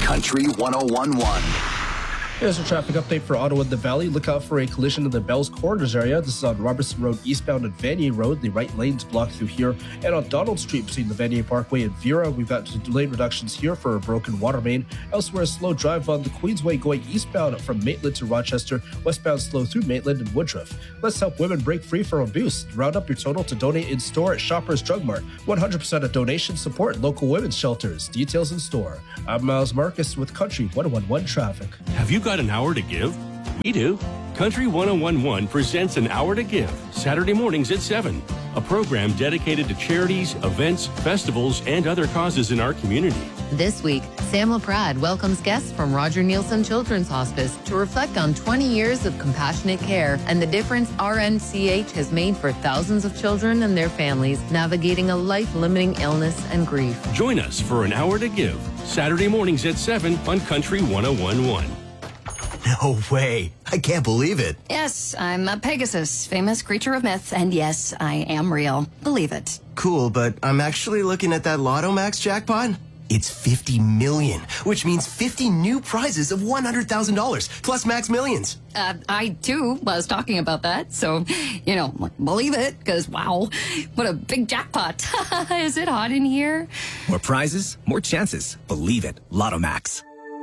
Country 1011. Here's a traffic update for Ottawa and the Valley. Look out for a collision in the Bells Corridors area. This is on Robertson Road eastbound and Vanier Road. The right lane's blocked through here. And on Donald Street between the Vanier Parkway and Vera, we've got lane reductions here for a broken water main. Elsewhere, a slow drive on the Queensway going eastbound from Maitland to Rochester. Westbound slow through Maitland and Woodruff. Let's help women break free from abuse. Round up your total to donate in store at Shoppers Drug Mart. 100% of donations support local women's shelters. Details in store. I'm Miles Marcus with Country 1011 Traffic. Have you got an hour to give? We do. Country 1011 presents An Hour to Give, Saturday mornings at 7. A program dedicated to charities, events, festivals, and other causes in our community. This week, Sam LaPrade welcomes guests from Roger Nielsen Children's Hospice to reflect on 20 years of compassionate care and the difference RNCH has made for thousands of children and their families navigating a life-limiting illness and grief. Join us for An Hour to Give, Saturday mornings at 7 on Country 1011. No way. I can't believe it. Yes, I'm a Pegasus, famous creature of myth, and yes, I am real. Believe it. Cool, but I'm actually looking at that Lotto Max jackpot. It's 50 million, which means 50 new prizes of $100,000 plus Max Millions. I too was talking about that, so, believe it, because wow, what a big jackpot. Is it hot in here? More prizes, more chances. Believe it. Lotto Max.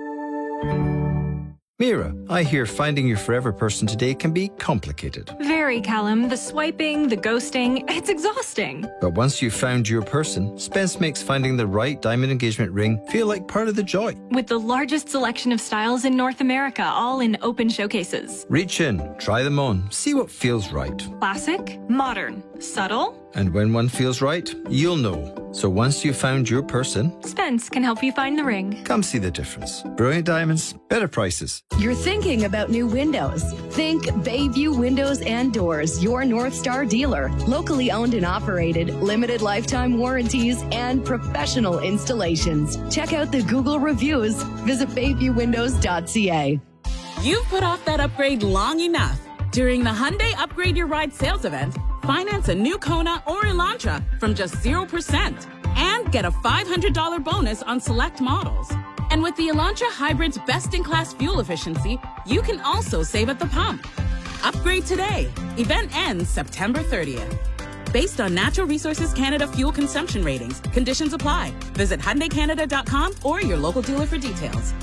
Mira, I hear finding your forever person today can be complicated. Very, Callum. The swiping, the ghosting, it's exhausting. But once you've found your person, Spence makes finding the right diamond engagement ring feel like part of the joy. With the largest selection of styles in North America, all in open showcases. Reach in, try them on, see what feels right. Classic, modern, subtle. And when one feels right, you'll know. So once you've found your person, Spence can help you find the ring. Come see the difference. Brilliant diamonds, better prices. You're thinking about new windows. Think Bayview Windows and Doors, your North Star dealer. Locally owned and operated, limited lifetime warranties, and professional installations. Check out the Google reviews. Visit BayviewWindows.ca. You've put off that upgrade long enough. During the Hyundai Upgrade Your Ride sales event, finance a new Kona or Elantra from just 0% and get a $500 bonus on select models. And with the Elantra Hybrid's best-in-class fuel efficiency, you can also save at the pump. Upgrade today. Event ends September 30th. Based on Natural Resources Canada fuel consumption ratings, conditions apply. Visit HyundaiCanada.com or your local dealer for details.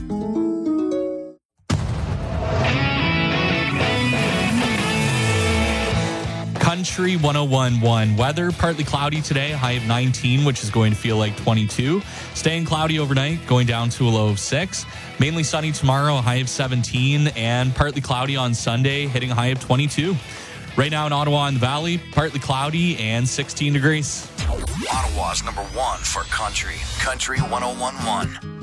Country 1011. Weather, partly cloudy today, high of 19, which is going to feel like 22. Staying cloudy overnight, going down to a low of 6. Mainly sunny tomorrow, a high of 17. And partly cloudy on Sunday, hitting a high of 22. Right now in Ottawa and the Valley, partly cloudy and 16 degrees. Ottawa's number one for country. Country 1011.